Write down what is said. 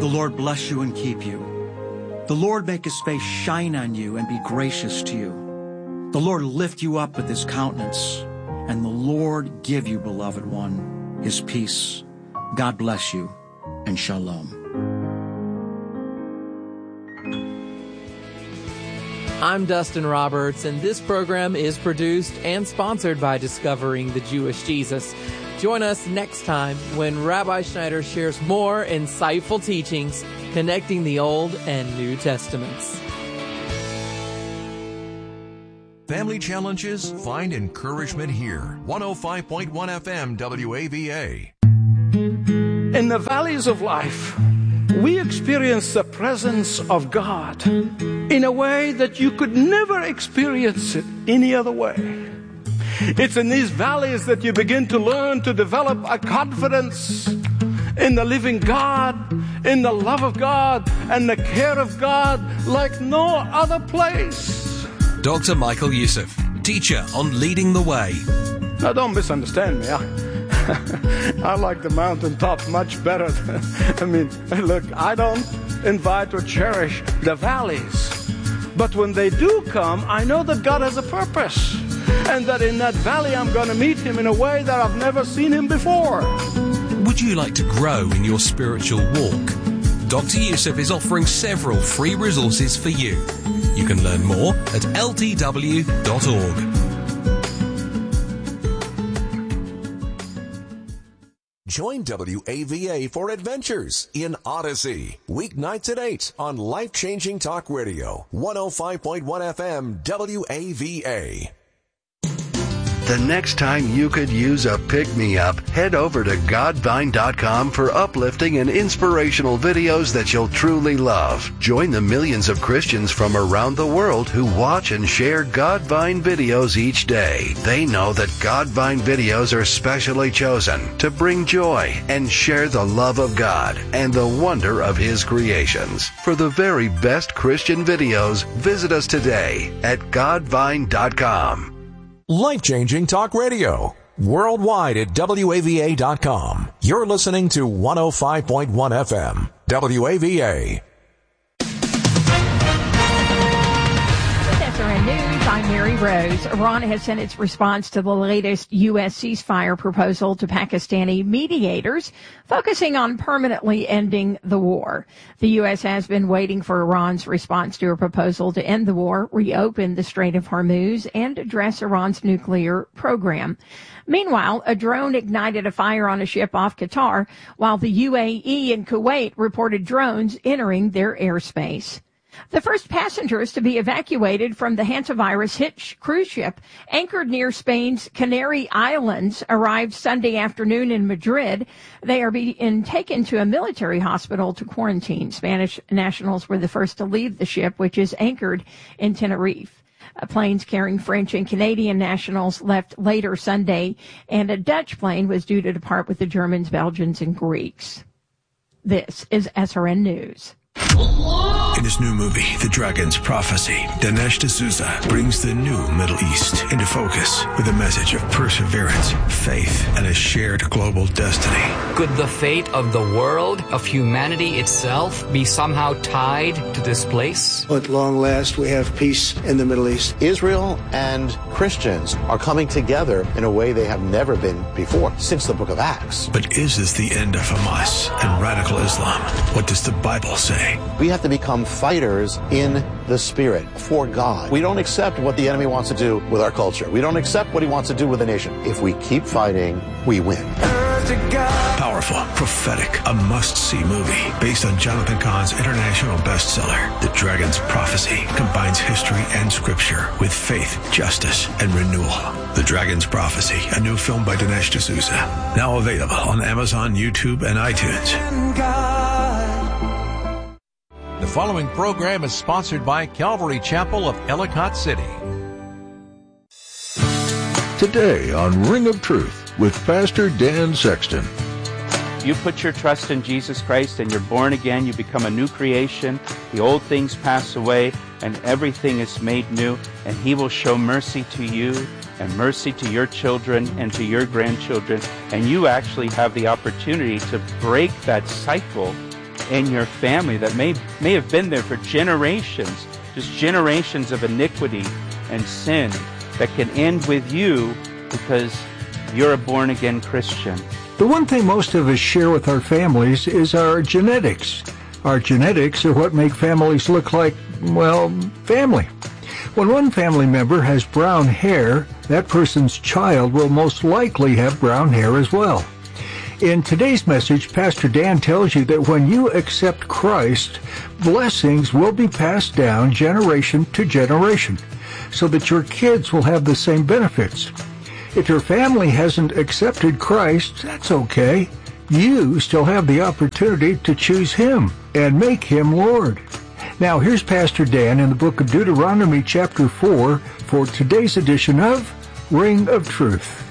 The Lord bless you and keep you. The Lord make his face shine on you and be gracious to you. The Lord lift you up with his countenance, and the Lord give you, beloved one, his peace. God bless you, and shalom. I'm Dustin Roberts, and this program is produced and sponsored by Discovering the Jewish Jesus. Join us next time when Rabbi Schneider shares more insightful teachings connecting the Old and New Testaments. Family challenges? Find encouragement here. 105.1 FM WAVA. In the valleys of life, we experience the presence of God in a way that you could never experience it any other way. It's in these valleys that you begin to learn to develop a confidence in the living God, in the love of God, and the care of God like no other place. Dr. Michael Youssef, teacher on Leading the Way. Now, don't misunderstand me. I like the mountaintop much better. Look, I don't invite or cherish the valleys. But when they do come, I know that God has a purpose. And that in that valley, I'm going to meet him in a way that I've never seen him before. Would you like to grow in your spiritual walk? Dr. Youssef is offering several free resources for you. You can learn more at ltw.org. Join WAVA for Adventures in Odyssey. Weeknights at 8 on Life-Changing Talk Radio. 105.1 FM WAVA. The next time you could use a pick-me-up, head over to godvine.com for uplifting and inspirational videos that you'll truly love. Join the millions of Christians from around the world who watch and share Godvine videos each day. They know that Godvine videos are specially chosen to bring joy and share the love of God and the wonder of His creations. For the very best Christian videos, visit us today at godvine.com. Life-Changing Talk Radio. Worldwide at WAVA.com. You're listening to 105.1 FM. WAVA. SRN News, I'm Mary Rose. Iran has sent its response to the latest U.S. ceasefire proposal to Pakistani mediators, focusing on permanently ending the war. The U.S. has been waiting for Iran's response to a proposal to end the war, reopen the Strait of Hormuz, and address Iran's nuclear program. Meanwhile, a drone ignited a fire on a ship off Qatar, while the UAE and Kuwait reported drones entering their airspace. The first passengers to be evacuated from the hantavirus-hit cruise ship anchored near Spain's Canary Islands arrived Sunday afternoon in Madrid. They are being taken to a military hospital to quarantine. Spanish nationals were the first to leave the ship, which is anchored in Tenerife. Planes carrying French and Canadian nationals left later Sunday, and a Dutch plane was due to depart with the Germans, Belgians, and Greeks. This is SRN News. In his new movie, The Dragon's Prophecy, Dinesh D'Souza brings the new Middle East into focus with a message of perseverance, faith, and a shared global destiny. Could the fate of the world, of humanity itself, be somehow tied to this place? At long last, we have peace in the Middle East. Israel and Christians are coming together in a way they have never been before, since the book of Acts. But is this the end of Hamas and radical Islam? What does the Bible say? We have to become fighters in the Spirit for God. We don't accept what the enemy wants to do with our culture. We don't accept what he wants to do with the nation. If we keep fighting, we win. Powerful, prophetic, a must-see movie based on Jonathan Cahn's international bestseller. The Dragon's Prophecy combines history and scripture with faith, justice, and renewal. The Dragon's Prophecy, a new film by Dinesh D'Souza. Now available on Amazon, YouTube, and iTunes. The following program is sponsored by Calvary Chapel of Ellicott City. Today on Ring of Truth with Pastor Dan Sexton. You put your trust in Jesus Christ and you're born again. You become a new creation. The old things pass away and everything is made new. And He will show mercy to you and mercy to your children and to your grandchildren. And you actually have the opportunity to break that cycle in your family that may have been there for generations, just generations of iniquity and sin that can end with you because you're a born-again Christian. The one thing most of us share with our families is our genetics. Our genetics are what make families look like, well, family. When one family member has brown hair, that person's child will most likely have brown hair as well. In today's message, Pastor Dan tells you that when you accept Christ, blessings will be passed down generation to generation, so that your kids will have the same benefits. If your family hasn't accepted Christ, that's okay. You still have the opportunity to choose Him and make Him Lord. Now, here's Pastor Dan in the book of Deuteronomy chapter 4 for today's edition of Ring of Truth.